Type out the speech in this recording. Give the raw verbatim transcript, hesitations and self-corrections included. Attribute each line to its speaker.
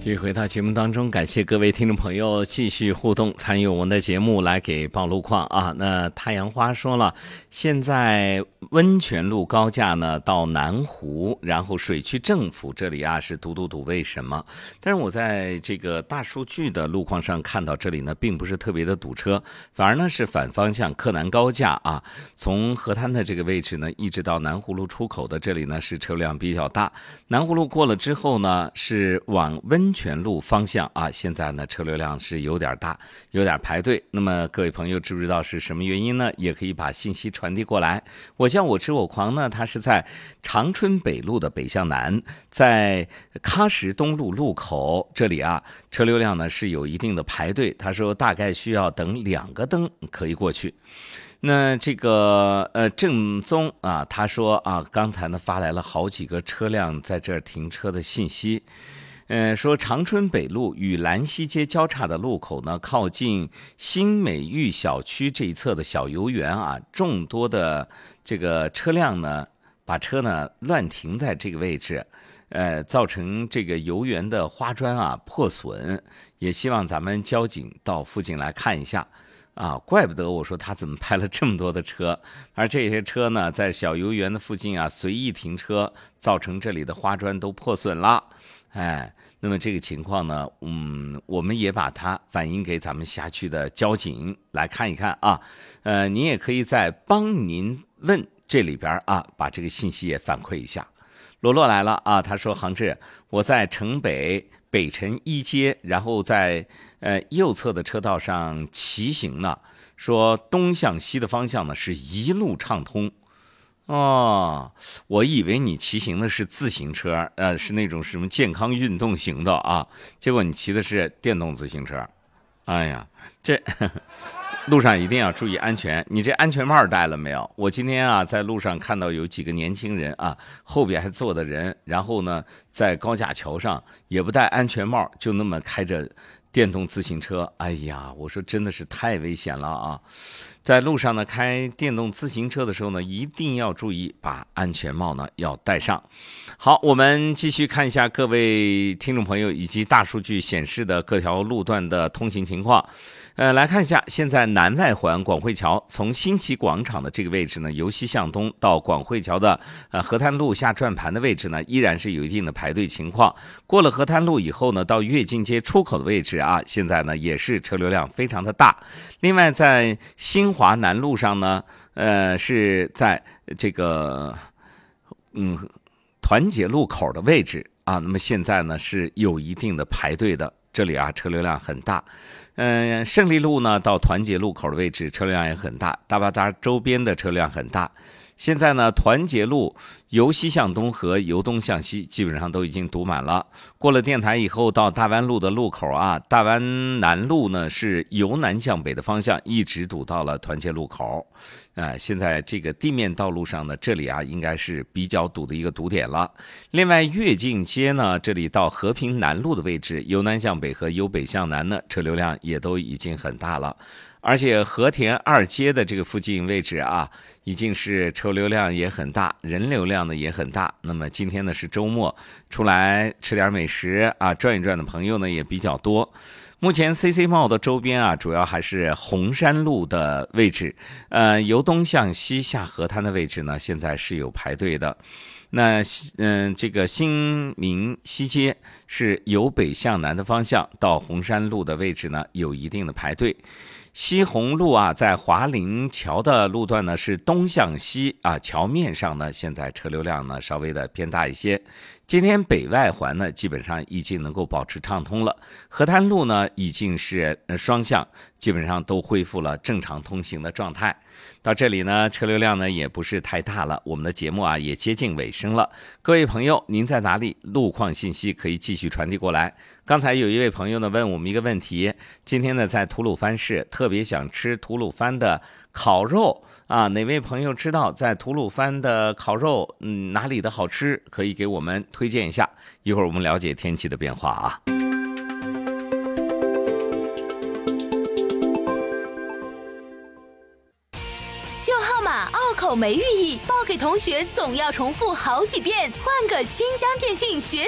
Speaker 1: 继续回到节目当中，感谢各位听众朋友继续互动参与我们的节目，来给报路况啊。那太阳花说了，现在温泉路高架呢到南湖，然后水区政府这里啊是堵堵堵，为什么？但是我在这个大数据的路况上看到这里呢并不是特别的堵车，反而呢是反方向柯南高架啊，从河滩的这个位置呢一直到南湖路出口的这里呢是车辆比较大，南湖路过了之后呢是往温泉路方向啊，现在呢车流量是有点大，有点排队。那么各位朋友知不知道是什么原因呢？也可以把信息传递过来。我叫我吃我狂呢，它是在长春北路的北向南，在喀什东路路口这里啊，车流量呢是有一定的排队。他说大概需要等两个灯可以过去。那这个呃正宗啊，他说啊，刚才呢发来了好几个车辆在这儿停车的信息。呃，说长春北路与兰溪街交叉的路口呢，靠近新美玉小区这一侧的小游园啊，众多的这个车辆呢，把车呢乱停在这个位置，呃，造成这个游园的花砖啊破损，也希望咱们交警到附近来看一下。啊，怪不得我说他怎么拍了这么多的车，而这些车呢，在小游园的附近啊随意停车，造成这里的花砖都破损了。哎，那么这个情况呢，嗯，我们也把它反映给咱们辖区的交警来看一看啊。呃，您也可以在帮您问这里边啊，把这个信息也反馈一下。罗罗来了啊，他说杭志，我在城北北辰一街，然后在呃右侧的车道上骑行呢，说东向西的方向呢是一路畅通。哦，我以为你骑行的是自行车，呃，是那种什么健康运动型的啊，结果你骑的是电动自行车。哎呀，这呵呵路上一定要注意安全。你这安全帽戴了没有？我今天啊在路上看到有几个年轻人啊，后边还坐的人，然后呢在高架桥上也不戴安全帽，就那么开着电动自行车。哎呀，我说真的是太危险了啊！在路上呢开电动自行车的时候呢，一定要注意把安全帽呢要戴上。好，我们继续看一下各位听众朋友以及大数据显示的各条路段的通行情况。呃，来看一下，现在南外环广汇桥从新奇广场的这个位置呢，由西向东到广汇桥的呃河滩路下转盘的位置呢，依然是有一定的排队情况。过了河滩路以后呢，到跃进街出口的位置啊，现在呢也是车流量非常的大。另外，在新华南路上呢，呃，是在这个嗯团结路口的位置啊，那么现在呢是有一定的排队的，这里啊车流量很大。嗯、呃，胜利路呢到团结路口的位置车流量也很大，大巴扎周边的车辆很大。现在呢，团结路由西向东和由东向西基本上都已经堵满了。过了电台以后，到大湾路的路口啊，大湾南路呢是由南向北的方向一直堵到了团结路口。啊、呃，现在这个地面道路上呢，这里啊应该是比较堵的一个堵点了。另外，跃进街呢，这里到和平南路的位置，由南向北和由北向南呢，车流量也都已经很大了。而且和田二街的这个附近位置啊，已经是车流量也很大，人流量呢也很大。那么今天呢是周末，出来吃点美食啊，转一转的朋友呢也比较多。目前 C C 茂的周边啊，主要还是红山路的位置，呃，由东向西下河滩的位置呢，现在是有排队的。那嗯、呃，这个新民西街是由北向南的方向到红山路的位置呢，有一定的排队。西红路啊，在华林桥的路段呢是东向西啊，桥面上呢现在车流量呢稍微的偏大一些。今天北外环呢基本上已经能够保持畅通了，河滩路呢已经是双向，基本上都恢复了正常通行的状态。到这里呢，车流量呢也不是太大了，我们的节目啊也接近尾声了。各位朋友，您在哪里？路况信息可以继续传递过来。刚才有一位朋友呢问我们一个问题，今天呢在吐鲁番市特别想吃吐鲁番的烤肉啊，哪位朋友知道在吐鲁番的烤肉嗯哪里的好吃，可以给我们推荐一下。一会儿我们了解天气的变化啊。
Speaker 2: 旧号码拗口没寓意，报给同学总要重复好几遍，换个新疆电信学